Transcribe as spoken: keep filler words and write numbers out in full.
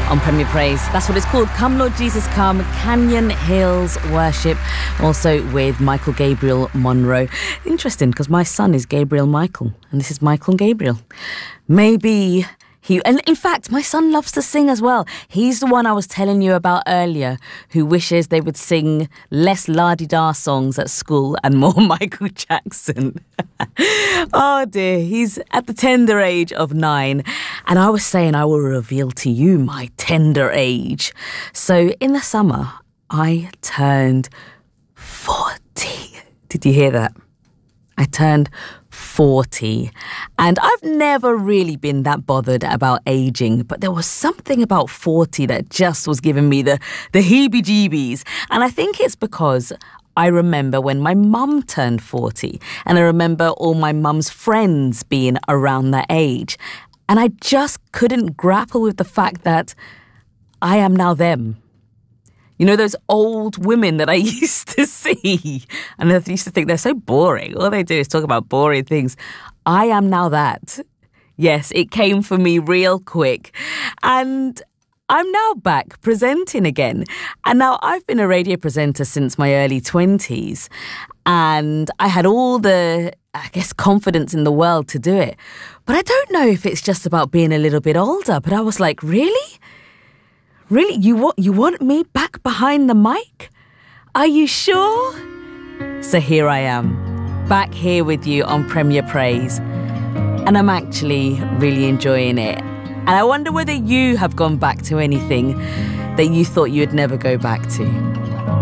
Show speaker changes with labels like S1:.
S1: on Premier Praise. That's what it's called. Come Lord Jesus Come, Canyon Hills Worship. Also with Michael Gabriel Monroe. Interesting, because my son is Gabriel Michael, and this is Michael Gabriel. Maybe he... And in fact, my son loves to sing as well. He's the one I was telling you about earlier, who wishes they would sing less la-di-da songs at school and more Michael Jackson. Oh dear, he's at the tender age of nine. And I was saying I will reveal to you my tender age. So in the summer, I turned forty. Did you hear that? I turned forty. And I've never really been that bothered about aging, but there was something about forty that just was giving me the, the heebie-jeebies. And I think it's because I remember when my mum turned forty, and I remember all my mum's friends being around that age. And I just couldn't grapple with the fact that I am now them. You know, those old women that I used to see, and I used to think they're so boring. All they do is talk about boring things. I am now that. Yes, it came for me real quick. And I'm now back presenting again. And now I've been a radio presenter since my early twenties. And I had all the, I guess, confidence in the world to do it. But I don't know if it's just about being a little bit older. But I was like, really? Really? You want, you want me back behind the mic? Are you sure? So here I am, back here with you on Premier Praise. And I'm actually really enjoying it. And I wonder whether you have gone back to anything that you thought you'd never go back to.